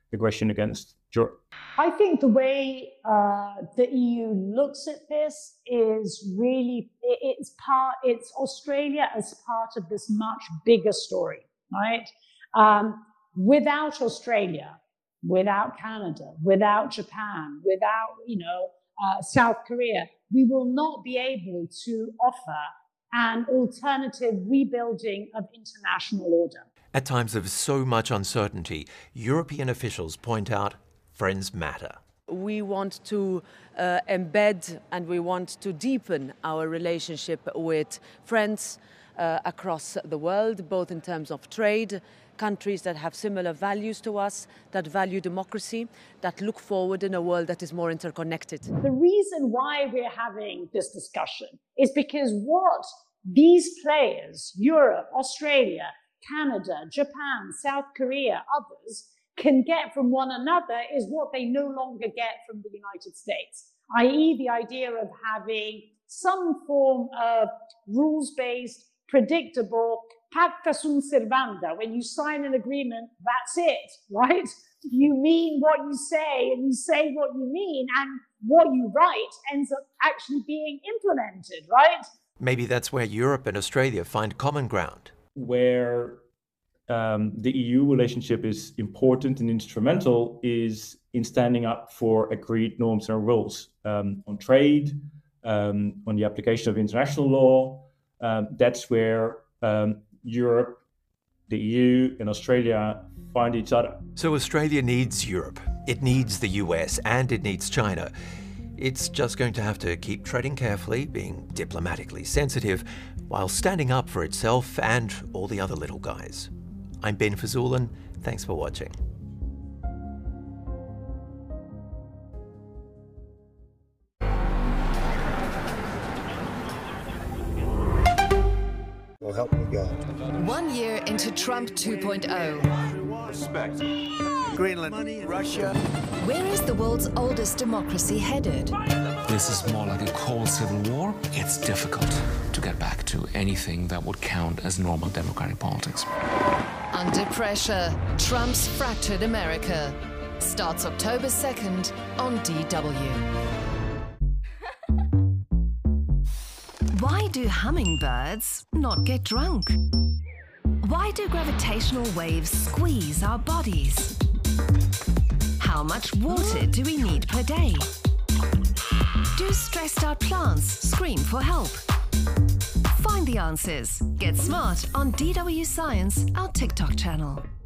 aggression against Europe? I think the way the EU looks at this is really, it's Australia as part of this much bigger story, right? Without Australia, without Canada, without Japan, without, South Korea, we will not be able to offer an alternative rebuilding of international order. At times of so much uncertainty, European officials point out friends matter. We want to embed and we want to deepen our relationship with friends across the world, both in terms of trade, countries that have similar values to us, that value democracy, that look forward in a world that is more interconnected. The reason why we're having this discussion is because what these players, Europe, Australia, Canada, Japan, South Korea, others, can get from one another is what they no longer get from the United States, i.e. the idea of having some form of rules-based, predictable, pacta sunt servanda. When you sign an agreement, that's it, right? You mean what you say and you say what you mean, and what you write ends up actually being implemented, right? Maybe that's where Europe and Australia find common ground. Where the EU relationship is important and instrumental is in standing up for agreed norms and rules on trade, on the application of international law. That's where Europe, the EU, and Australia find each other. So Australia needs Europe, it needs the US, and it needs China. It's just going to have to keep treading carefully, being diplomatically sensitive, while standing up for itself and all the other little guys. I'm Ben Fazoulan. Thanks for watching. Well, help me God. 1 year into Trump 2.0. Respect. Greenland, Russia. Where is the world's oldest democracy headed? This is more like a cold civil war. It's difficult to get back to anything that would count as normal democratic politics. Under pressure, Trump's fractured America. Starts October 2nd on DW. Why do hummingbirds not get drunk? Why do gravitational waves squeeze our bodies? How much water do we need per day? Do stressed out plants scream for help? Find the answers. Get smart on DW Science, our TikTok channel.